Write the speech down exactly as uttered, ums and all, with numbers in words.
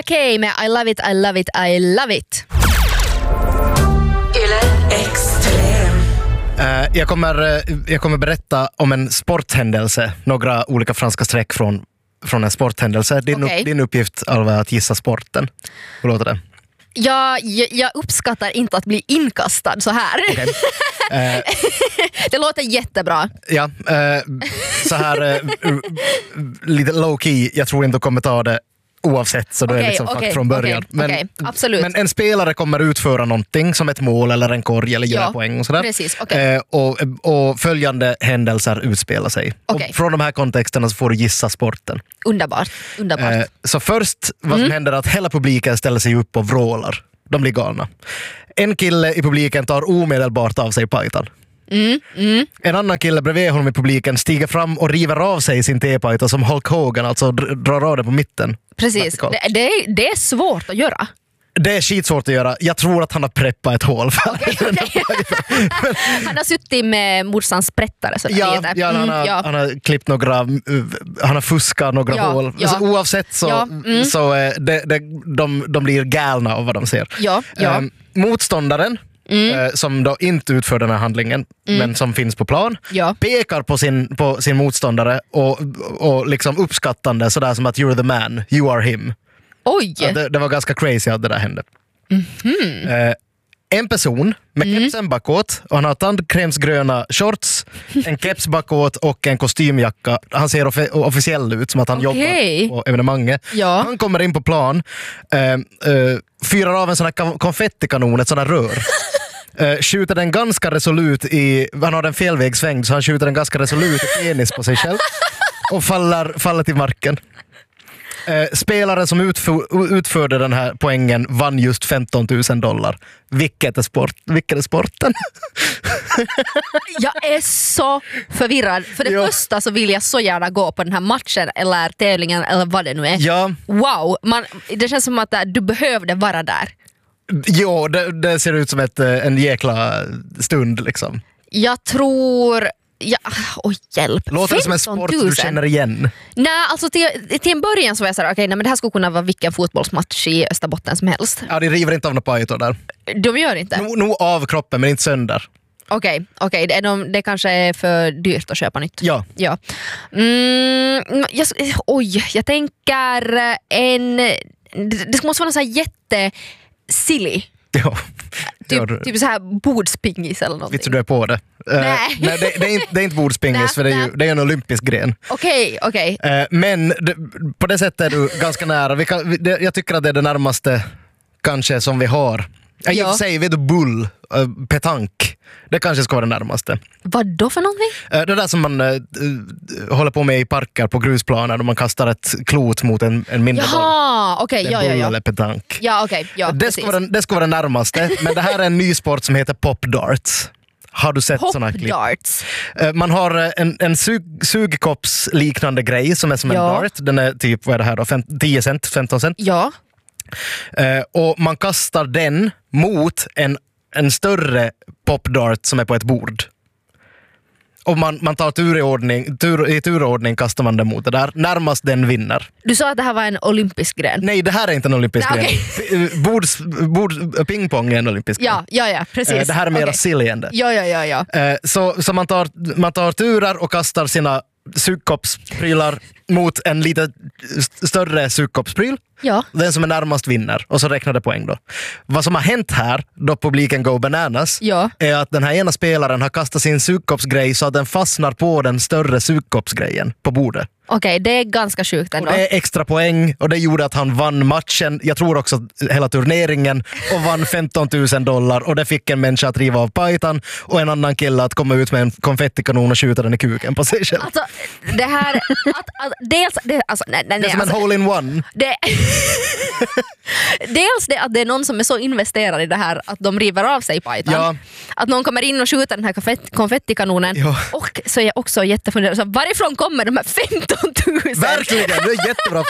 K med I love it, I love it, I love it. Yle Extrem. Uh, jag, kommer, uh, jag kommer berätta om en sporthändelse. Några olika franska streck från, från en sporthändelse. Din, okay. upp, din uppgift Alva, är att gissa sporten. Hur låter det? Ja, jag, jag uppskattar inte att bli inkastad så här. Okay. Uh, det låter jättebra. Ja, uh, så här uh, lite low key. Jag tror inte du kommer ta det oavsett, så då okay, är det liksom okay, fakt från början. Okay, men, okay, absolut. men en spelare kommer utföra någonting som ett mål eller en korg eller göra ja, poäng och sådär. Precis, okay. eh, och, och följande händelser utspelar sig. Okay. Och från de här kontexterna så får du gissa sporten. Underbart. Underbart. Eh, så först, vad som mm. händer är att hela publiken ställer sig upp och vrålar. De blir galna. En kille i publiken tar omedelbart av sig pajtan. Mm, mm. En annan kille bredvid honom i publiken stiger fram och river av sig sin tepajta som Hulk Hogan, alltså drar av det på mitten. Precis, det, det, är, det är svårt att göra. Det är skitsvårt att göra. Jag tror att han har preppat ett hål för okay, okay. Men, han har suttit med morsans sprättare. Ja, ja, mm, han, har, ja. han har klippt några, han har fuskat några ja, hål. Ja. Så oavsett så, ja, mm. så det, det, de, de blir galna av vad de ser. Ja, ja. Um, motståndaren Mm. Eh, som då inte utför den här handlingen mm. men som finns på plan ja. pekar på sin, på sin motståndare och, och liksom uppskattande sådär som att you're the man, you are him. Oj! Ja, det, det var ganska crazy att det där hände. Mm-hmm. Eh, en person med mm. kepsen bakåt och han har tandkrämsgröna shorts, en keps bakåt och en kostymjacka. Han ser offi- officiell ut som att han okay. jobbar på evenemanget. Ja. Han kommer in på plan, eh, eh, fyrar av en sån här konfettikanon, ett sån här rör. Uh, skjuter den ganska resolut i, han har en felvägsvängd så han skjuter den ganska resolut i penis på sig själv och faller, faller till marken. Uh, spelaren som utför, utförde den här poängen vann just femton tusen dollar. Vilket är, sport, vilket är sporten? Jag är så förvirrad. För det jo. första så vill jag så gärna gå på den här matchen eller tävlingen eller vad det nu är. Ja. Wow, man, det känns som att du behövde vara där. Jo, det, det ser ut som ett, en jäkla stund liksom. Jag tror... Ja, oj, hjälp. Låter det som en sport du känner igen? Nej, alltså till, till en början så var jag såhär, okej, okay, men det här skulle kunna vara vilken fotbollsmatch i Österbotten som helst. Ja, de river inte av några pajtor där. De gör inte? Nog no, av kroppen, men inte sönder. Okej, okay, okay. det, de, det kanske är för dyrt att köpa nytt. Ja. ja. Mm, jag, oj, jag tänker en... Det, det måste vara någon sån här jätte... silly. Ja. Typ, typ så här bordspingis eller någonting. Vet du, du är på det? Nej. Uh, nej det, det, är inte, det är inte bordspingis, nej, för det är, ju, det är en olympisk gren. Okej, okay, okej. Okay. Uh, men det, på det sättet är du ganska nära. Vi kan, vi, det, jag tycker att det är det närmaste kanske som vi har. Jag ja. säger, vet du, bull, uh, petank. Det kanske ska vara det närmaste. Vad då för någonting? Uh, det där som man uh, håller på med i parker på grusplaner då man kastar ett klot mot en, en mindre boll. Jaha, okej, okay, ja, ja, ja. eller petank. Ja, okej, okay, ja, det, ska vara, det ska vara det närmaste, men det här är en ny sport som heter pop darts. Har du sett såna här klipp? Darts. Uh, man har en, en sug, sugkopps liknande grej som är som ja. en dart. Den är typ, vad är det här då? Fem, tio cent, femton cent. Ja. Uh, och man kastar den mot en, en större popdart som är på ett bord. Och man, man tar tur i ordning, tur, i turordning kastar man den mot det där. Närmast den vinner. Du sa att det här var en olympisk gren. Nej, det här är inte en olympisk Nej, gren. Okay. Bords, bord, pingpong är en olympisk ja, gren. Ja, ja, precis. Det här är mer okay. silly än det. Ja, ja, ja, ja. Så, så man, tar, man tar turer och kastar sina sugkoppsprylar mot en lite större sugkoppspryl. Ja. Den som är närmast vinner. Och så räknar det poäng då. Vad som har hänt här, då publiken go bananas, ja. är att den här ena spelaren har kastat sin sugkoppsgrej så att den fastnar på den större sugkoppsgrejen på bordet. Okej, okay, det är ganska sjukt ändå. Och det är extra poäng och det gjorde att han vann matchen, jag tror också hela turneringen, och vann femton tusen dollar, och det fick en människa att riva av pajtan och en annan kille att komma ut med en konfettikanon och skjuta den i kuken på sig själv. Alltså, det här... Att, att, dels, det, alltså, nej, nej, det är som alltså, en hole-in-one. Det, dels det att det är någon som är så investerad i det här att de river av sig pajtan. Ja. Att någon kommer in och skjuter den här konfett, konfettikanonen. Ja. Och så är jag också jättefunderad. Så varifrån kommer de här femton tusen? Verkligen, det är jättebra